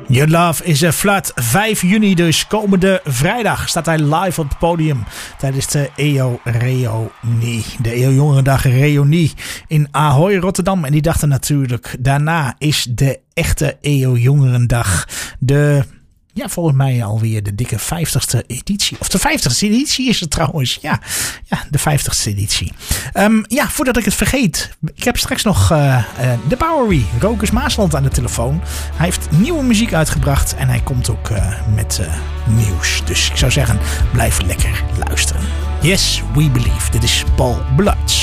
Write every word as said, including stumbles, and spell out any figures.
Your Love is a Flood. vijf juni dus, komende vrijdag, staat hij live op het podium tijdens de E O Reunie. De E O Jongerendag Reunie in Ahoy, Rotterdam. En die dachten natuurlijk, daarna is de echte E O Jongerendag. De... Ja, volgens mij alweer de dikke vijftigste editie. Of de vijftigste editie is het trouwens. Ja, ja de vijftigste editie. Um, ja, voordat ik het vergeet. Ik heb straks nog uh, uh, de Bowery, Rokus Maasland aan de telefoon. Hij heeft nieuwe muziek uitgebracht. En hij komt ook uh, met uh, nieuws. Dus ik zou zeggen, blijf lekker luisteren. Yes, we believe. Dit is Paul Bloods.